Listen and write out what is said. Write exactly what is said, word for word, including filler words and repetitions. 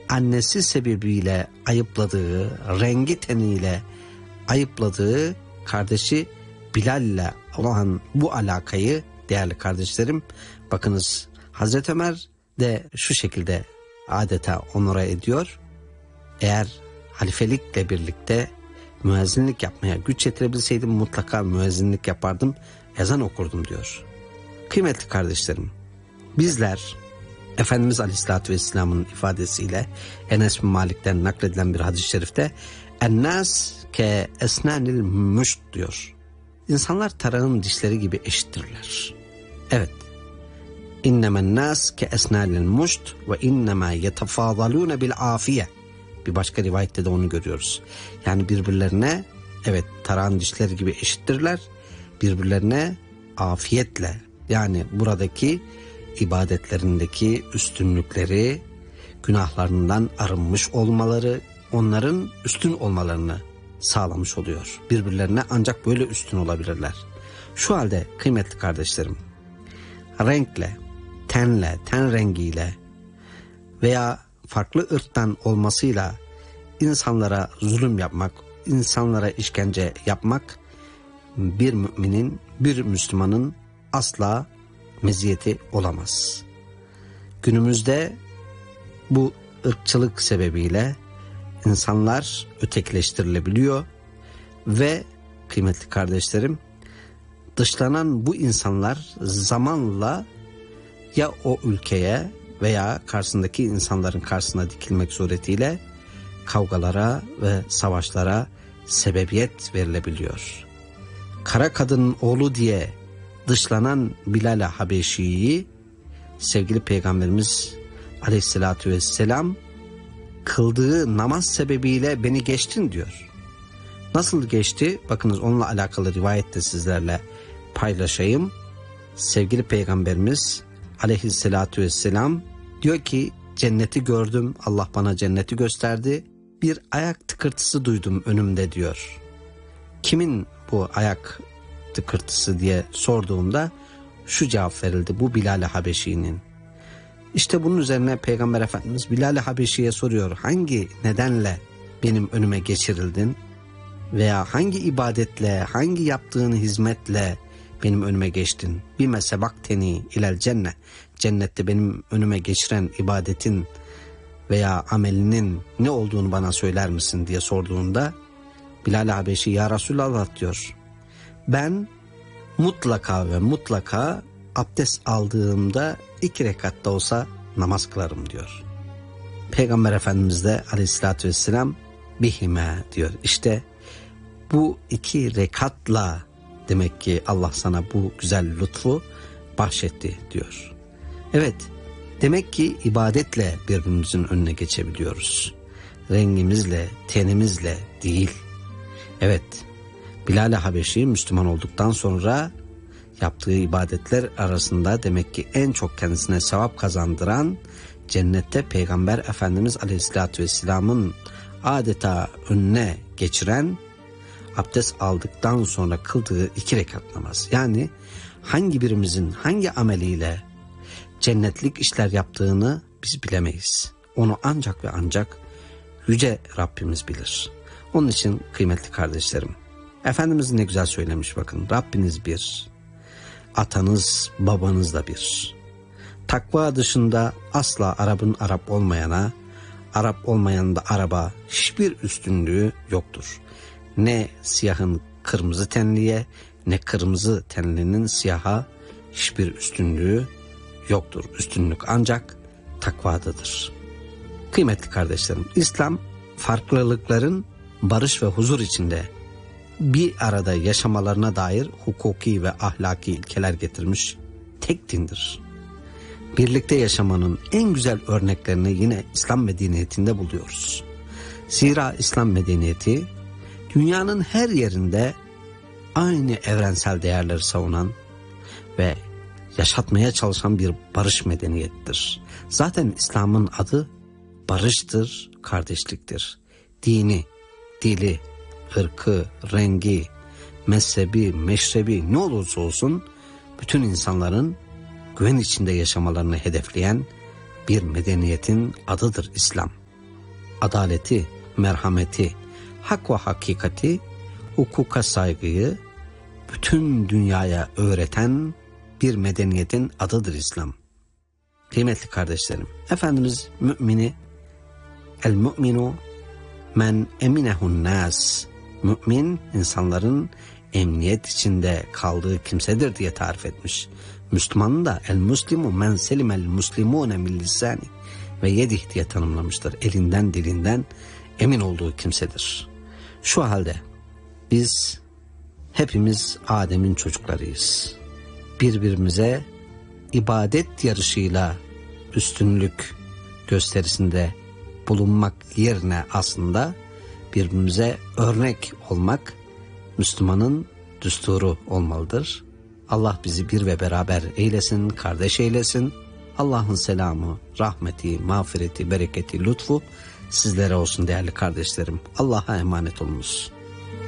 annesi sebebiyle ayıpladığı, rengi teniyle ayıpladığı kardeşi Bilal ile olan bu alakayı değerli kardeşlerim, bakınız Hazreti Ömer de şu şekilde adeta onura ediyor. Eğer halifelikle birlikte müezzinlik yapmaya güç yetirebilseydim mutlaka müezzinlik yapardım, ezan okurdum diyor. Kıymetli kardeşlerim, bizler Efendimiz Aleyhisselatü Vesselam'ın ifadesiyle Enes bin Malik'ten nakledilen bir hadis-i şerifte "Ennâs ke esnânil müşt" diyor. İnsanlar tarağın dişleri gibi eşittirler. Evet. İnnemen nâs ke esnânil müşt ve innemâ yetefâzalûne bil âfiye. Bir başka rivayette de onu görüyoruz. Yani birbirlerine evet tarağın dişleri gibi eşittirler. Birbirlerine afiyetle, yani buradaki ibadetlerindeki üstünlükleri, günahlarından arınmış olmaları, onların üstün olmalarını sağlamış oluyor. Birbirlerine ancak böyle üstün olabilirler. Şu halde kıymetli kardeşlerim, renkle, tenle, ten rengiyle veya farklı ırktan olmasıyla insanlara zulüm yapmak, insanlara işkence yapmak bir müminin, bir Müslümanın asla meziyeti olamaz. Günümüzde bu ırkçılık sebebiyle insanlar ötekileştirilebiliyor ve kıymetli kardeşlerim, dışlanan bu insanlar zamanla ya o ülkeye veya karşısındaki insanların karşısına dikilmek suretiyle kavgalara ve savaşlara sebebiyet verilebiliyor. Kara kadının oğlu diye dışlanan Bilal-i Habeşi'yi sevgili Peygamberimiz Aleyhisselatü Vesselam kıldığı namaz sebebiyle beni geçtin diyor. Nasıl geçti? Bakınız onunla alakalı rivayette sizlerle paylaşayım. Sevgili Peygamberimiz Aleyhisselatü Vesselam diyor ki cenneti gördüm, Allah bana cenneti gösterdi. Bir ayak tıkırtısı duydum önümde diyor. Kimin bu ayak tıkırtısı diye sorduğumda şu cevap verildi: bu Bilal-i Habeşi'nin. İşte bunun üzerine Peygamber Efendimiz Bilal-i Habeşi'ye soruyor: hangi nedenle benim önüme geçirildin? Veya hangi ibadetle, hangi yaptığın hizmetle benim önüme geçtin? Bime sebakteni ilel cennet. Cennette benim önüme geçiren ibadetin veya amelinin ne olduğunu bana söyler misin diye sorduğunda Bilal-i Habeşi ya Resulallah diyor, ben mutlaka ve mutlaka abdest aldığımda iki rekatta olsa namaz kılarım diyor. Peygamber Efendimiz de Aleyhisselatü Vesselam bihime diyor. İşte bu iki rekatla demek ki Allah sana bu güzel lütfu bahşetti diyor. Evet, demek ki ibadetle birbirimizin önüne geçebiliyoruz. Rengimizle, tenimizle değil. Evet, Bilal-i Habeşi Müslüman olduktan sonra yaptığı ibadetler arasında demek ki en çok kendisine sevap kazandıran, cennette Peygamber Efendimiz Aleyhisselatü Vesselam'ın adeta önüne geçiren, abdest aldıktan sonra kıldığı iki rekat namaz. Yani hangi birimizin hangi ameliyle cennetlik işler yaptığını biz bilemeyiz. Onu ancak ve ancak Yüce Rabbimiz bilir. Onun için kıymetli kardeşlerim, Efendimiz ne güzel söylemiş bakın. Rabbiniz bir, atanız babanız da bir. Takva dışında asla Arap'ın Arap olmayana, Arap olmayan da Arap'a hiçbir üstünlüğü yoktur. Ne siyahın kırmızı tenliye, ne kırmızı tenlinin siyaha hiçbir üstünlüğü yoktur. Üstünlük ancak takvadadır. Kıymetli kardeşlerim, İslam farklılıkların barış ve huzur içinde bir arada yaşamalarına dair hukuki ve ahlaki ilkeler getirmiş tek dindir. Birlikte yaşamanın en güzel örneklerini yine İslam medeniyetinde buluyoruz. Zira İslam medeniyeti dünyanın her yerinde aynı evrensel değerleri savunan ve yaşatmaya çalışan bir barış medeniyettir. Zaten İslam'ın adı barıştır, kardeşliktir. Dini, dili, ırkı, rengi, mezhebi, meşrebi ne olursa olsun bütün insanların güven içinde yaşamalarını hedefleyen bir medeniyetin adıdır İslam. adaleti, merhameti, hak ve hakikati, hukuka saygıyı bütün dünyaya öğreten bir medeniyetin adıdır İslam. Kıymetli kardeşlerim, Efendimiz mümini, el mu'minu men eminehun nas, mümin insanların emniyet içinde kaldığı kimsedir diye tarif etmiş. Müslümanın da el muslimu men selimel muslimune min lisani ve yedih diye tanımlamıştır. Elinden dilinden emin olduğu kimsedir. Şu halde biz hepimiz Adem'in çocuklarıyız. Birbirimize ibadet yarışıyla üstünlük gösterisinde bulunmak yerine aslında birbirimize örnek olmak Müslümanın düsturu olmalıdır. Allah bizi bir ve beraber eylesin, kardeş eylesin. Allah'ın selamı, rahmeti, mağfireti, bereketi, lütfu sizlere olsun değerli kardeşlerim. Allah'a emanet olunuz.